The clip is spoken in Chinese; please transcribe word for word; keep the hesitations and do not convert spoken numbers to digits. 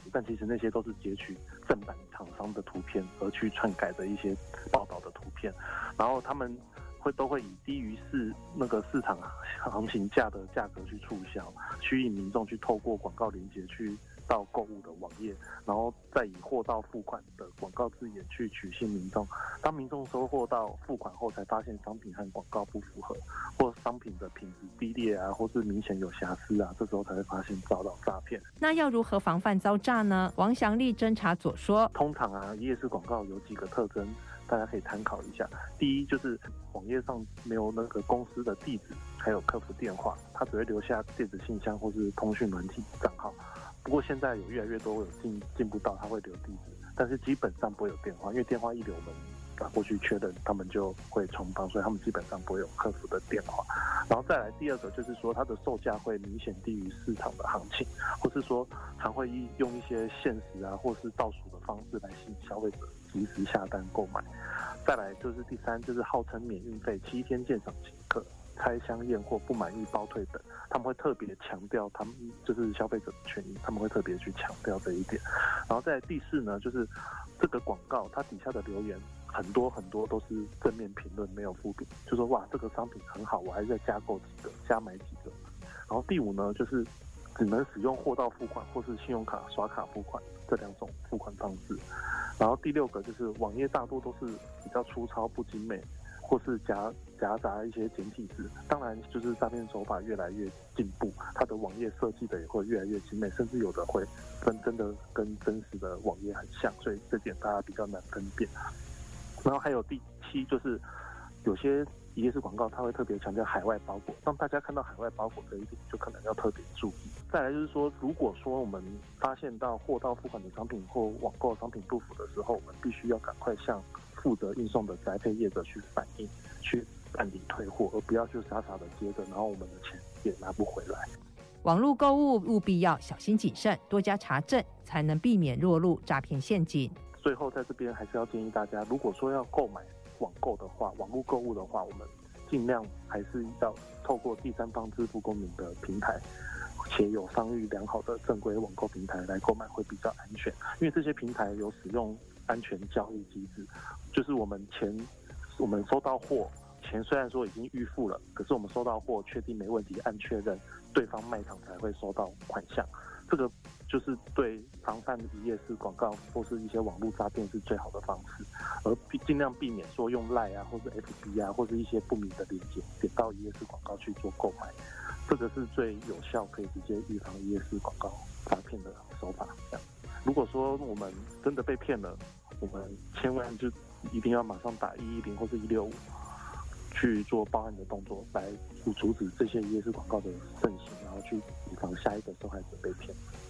但其实那些都是截取正版厂商的图片而去篡改的一些报道的图片，然后他们会都会以低于市那个市场行情价的价格去促销，吸引民众去透过广告连结去到购物的网页，然后再以货到付款的广告字眼去取信民众。当民众收货到付款后，才发现商品和广告不符合，或商品的品质低劣啊，或是明显有瑕疵啊，这时候才会发现遭到诈骗。 那要如何防范遭诈呢？王祥立侦查佐说， 通常啊，夜市广告有几个特征，大家可以参考一下。第一，就是网页上没有那个公司的地址，还有客服电话，它只会留下电子信箱或是通讯软体账号。不过现在有越来越多有进进不到，它会留地址，但是基本上不会有电话，因为电话一留，我们打过去确认，他们就会重磅，所以他们基本上不会有客服的电话。然后再来第二个就是说，它的售价会明显低于市场的行情，或是说常会用一些限时啊，或是倒数的方式来吸引消费者及时下单购买。再来就是第三，就是号称免运费、七天鉴赏请客、拆箱验货、不满意包退等，他们会特别强调他们就是消费者的权益，他们会特别去强调这一点。然后在第四呢，就是这个广告它底下的留言很多很多都是正面评论，没有负评，就说哇这个商品很好，我还是再加购几个，加买几个。然后第五呢，就是只能使用货到付款或是信用卡刷卡付款这两种付款方式。然后第六个就是网页大多都是比较粗糙不精美，或是夹夹杂一些简体字。当然就是诈骗手法越来越进步，它的网页设计的也会越来越精美，甚至有的会跟真的跟真实的网页很像，所以这点大家比较难分辨。然后还有第七，就是有些夜市广告它会特别强调海外包裹，当大家看到海外包裹这一点就可能要特别注意。再来就是说，如果说我们发现到货到付款的商品或网购商品不符的时候，我们必须要赶快向负责运送的宅配业者去反映，去办理退货，而不要就傻傻的接着，然后我们的钱也拿不回来。 网络购物务必要小心谨慎，多加查证，才能避免落入诈骗陷阱。 最后在这边还是要建议大家，如果说要购买网购的话，网络购物的话，我们尽量还是要透过第三方支付公民的平台，且有商誉良好的正规网购平台来购买会比较安全。因为这些平台有使用安全交易机制，就是我们钱我们收到货，钱虽然说已经预付了，可是我们收到货确定没问题，按确认，对方卖场才会收到款项。这个就是对防范一夜市广告或是一些网络诈骗是最好的方式，而尽量避免说用 LINE 啊，或是 F B 啊，或是一些不明的链接点到一夜市广告去做购买，这个是最有效可以直接预防一夜市广告诈骗的手法。这样，如果说我们真的被骗了，我们千万就一定要马上打一一零或是一六五去做报案的动作，来阻止这些一夜市广告的盛行，然后去以防下一个受害者被骗。